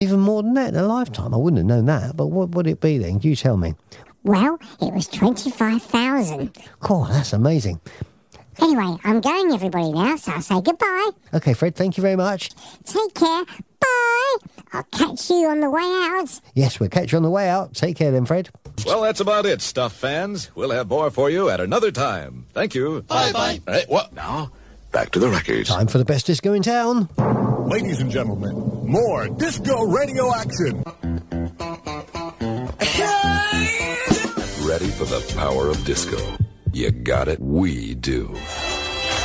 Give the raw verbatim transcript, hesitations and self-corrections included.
Even more than that in a lifetime. I wouldn't have known that, but what would it be then? You tell me. Well, it was twenty-five thousand. Cool, that's amazing. Anyway, I'm going, everybody, now, so I'll say goodbye. Okay, Fred, thank you very much. Take care. Bye. I'll catch you on the way out. Yes, we'll catch you on the way out. Take care then, Fred. Well, that's about it, Stuff fans. We'll have more for you at another time. Thank you. Bye-bye. Hey, what? Now, back to the records. Time for the best disco in town. Ladies and gentlemen, more disco radio action. Ready for the power of disco? You got it. We do.